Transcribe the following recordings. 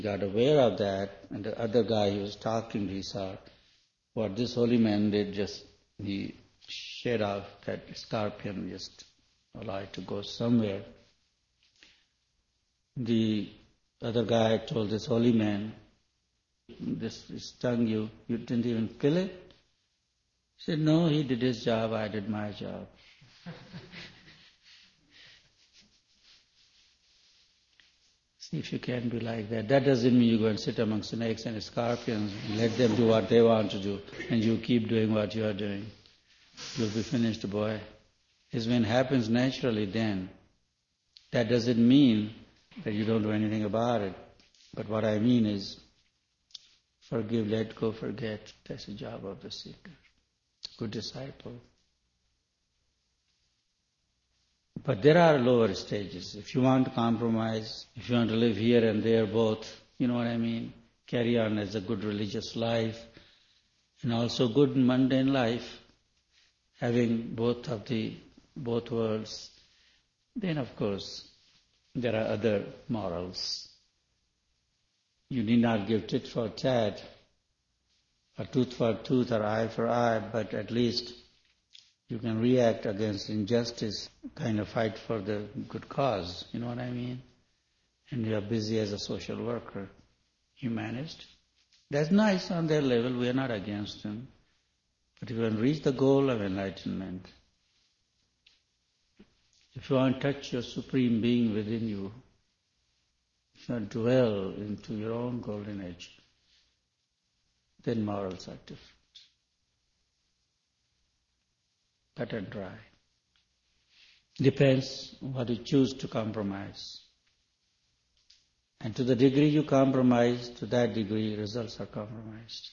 Got aware of that, and the other guy who was talking, he saw what this holy man did. Just he shed off that scorpion, just allowed to go somewhere. The other guy told this holy man, "This stung you. You didn't even kill it." He said, "No, he did his job. I did my job." See if you can be like that. That doesn't mean you go and sit among snakes and scorpions and let them do what they want to do, and you keep doing what you are doing. You'll be finished, boy. It's when it happens naturally then. That doesn't mean that you don't do anything about it. But what I mean is, forgive, let go, forget. That's the job of the seeker, good disciple. But there are lower stages. If you want to compromise, if you want to live here and there both, you know what I mean, carry on as a good religious life and also good mundane life, having both worlds, then of course there are other morals. You need not give tit for tat, or tooth for tooth, or eye for eye, but at least you can react against injustice, kind of fight for the good cause, you know what I mean? And you are busy as a social worker, humanist. That's nice on their level, we are not against them. But if you want to reach the goal of enlightenment, if you want to touch your Supreme Being within you, if you want to dwell into your own golden age, then morals are different. Cut and dry. Depends what you choose to compromise. And to the degree you compromise, to that degree results are compromised.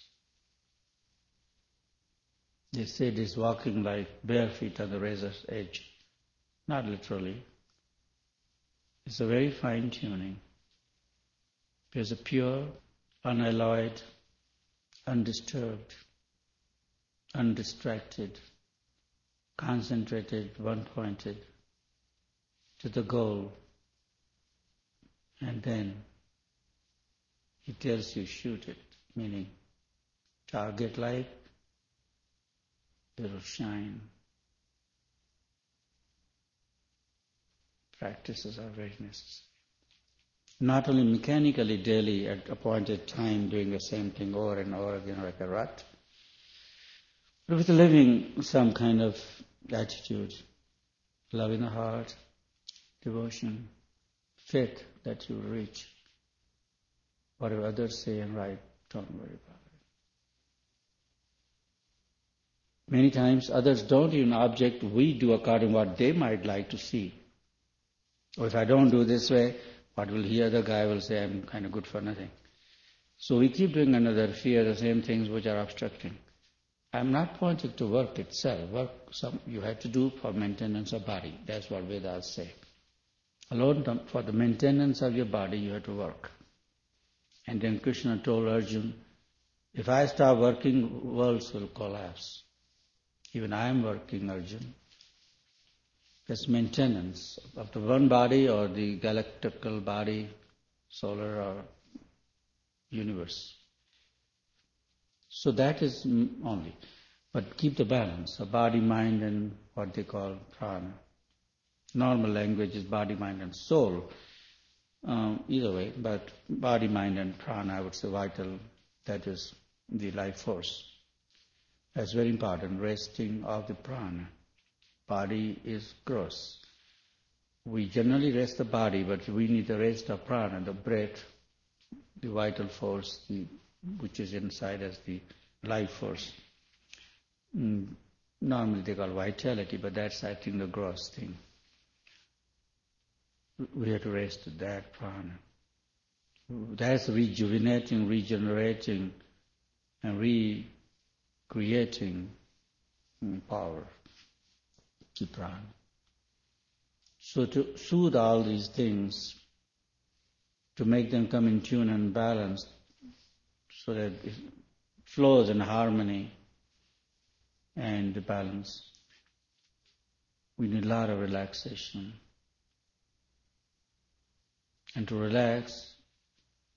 They say this walking like bare feet on the razor's edge. Not literally. It's a very fine tuning. There's a pure, unalloyed, undisturbed, undistracted, concentrated, one-pointed to the goal. And then he tells you, shoot it, meaning target light, it'll shine. Practices are very necessary. Not only mechanically daily at appointed time doing the same thing over and over again like a rut, but with living some kind of attitude, love in the heart, devotion, faith that you will reach. Whatever others say and write, don't worry about it. Many times others don't even object, we do according to what they might like to see. Or if I don't do this way, what will the other guy will say, I'm kind of good for nothing. So we keep doing another fear, the same things which are obstructing. I'm not pointing to work itself. Work you have to do for maintenance of body. That's what Vedas say. Alone for the maintenance of your body you have to work. And then Krishna told Arjuna, if I stop working, worlds will collapse. Even I am working, Arjuna. That's maintenance of the one body or the galactical body, solar or universe. So that is only. But keep the balance of body, mind and what they call prana. Normal language is body, mind and soul. Either way, but body, mind and prana, I would say vital, that is the life force. That's very important, resting of the prana. Body is gross. We generally rest the body, but we need the rest of prana, the breath, the vital force, which is inside as the life force. Normally they call vitality, but that's, I think, the gross thing. We have to rest that prana. That's rejuvenating, regenerating, and recreating power, the prana. So to soothe all these things, to make them come in tune and balance, so that it flows in harmony and balance, we need a lot of relaxation. And to relax,